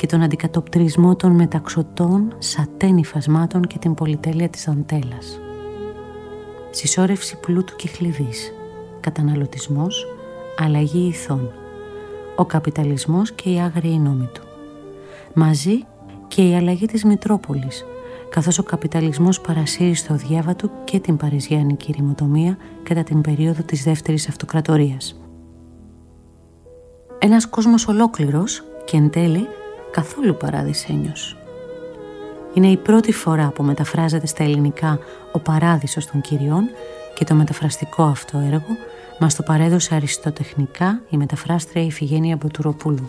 και τον αντικατοπτρισμό των μεταξωτών σατέν υφασμάτων και την πολυτέλεια της δαντέλας. Συσσόρευση πλούτου και χλειδής, καταναλωτισμός, αλλαγή ηθών, ο καπιταλισμός και οι άγριοι νόμοι του. Μαζί και η αλλαγή της Μητρόπολης, καθώς ο καπιταλισμός παρασύρει στο διάβα του και την παριζιάνικη ρημοτομία κατά την περίοδο της δεύτερης αυτοκρατορίας. Ένας κόσμος ολόκληρος και εν τέλει καθόλου παράδεισένιος. Είναι η πρώτη φορά που μεταφράζεται στα ελληνικά ο παράδεισος των κυριών και το μεταφραστικό αυτό έργο μας το παρέδωσε αριστοτεχνικά η μεταφράστρια Ιφηγένεια Μποτουροπούλου.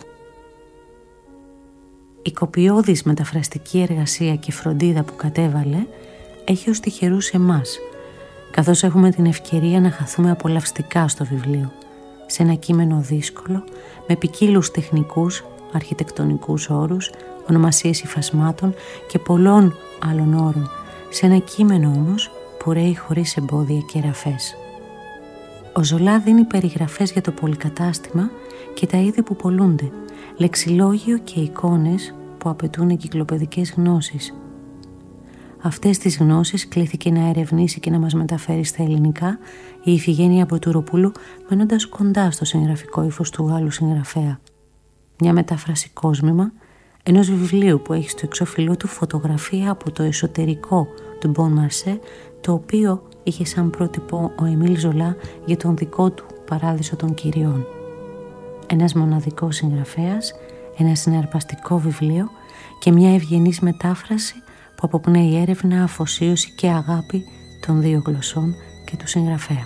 Η κοπιώδης μεταφραστική εργασία και φροντίδα που κατέβαλε έχει ως τυχερούς εμάς, καθώς έχουμε την ευκαιρία να χαθούμε απολαυστικά στο βιβλίο, σε ένα κείμενο δύσκολο, με ποικίλους τεχνικούς, αρχιτεκτονικούς όρους, ονομασίες υφασμάτων και πολλών άλλων όρων, σε ένα κείμενο όμως που ρέει χωρίς εμπόδια και ραφές. Ο Ζολά δίνει περιγραφές για το πολυκατάστημα και τα είδη που πολλούνται, λεξιλόγιο και εικόνες που απαιτούν εγκυκλοπαιδικές γνώσεις. Αυτές τις γνώσεις κλήθηκε να ερευνήσει και να μας μεταφέρει στα ελληνικά η Ιφηγένεια Μποτουροπούλου, μένοντας κοντά στο συγγραφικό ύφος του Γάλλου συγγραφέα. Μια μετάφραση κόσμημα ενός βιβλίου που έχει στο εξώφυλλό του φωτογραφία από το εσωτερικό του Bon Marché, το οποίο είχε σαν πρότυπο ο Εμίλ Ζολά για τον δικό του παράδεισο των κυριών. Ένας μοναδικός συγγραφέας, ένα συναρπαστικό βιβλίο και μια ευγενής μετάφραση που αποπνέει έρευνα, αφοσίωση και αγάπη των δύο γλωσσών και του συγγραφέα.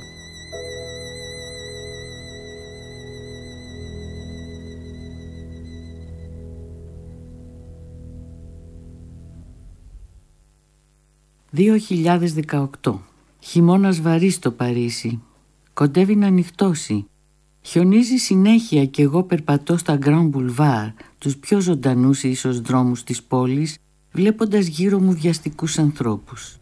«2018. Χειμώνας βαρύς στο Παρίσι. Κοντεύει να νυχτώσει. Χιονίζει συνέχεια και εγώ περπατώ στα Grand Boulevard, τους πιο ζωντανούς ίσως δρόμους της πόλης, βλέποντας γύρω μου βιαστικούς ανθρώπους.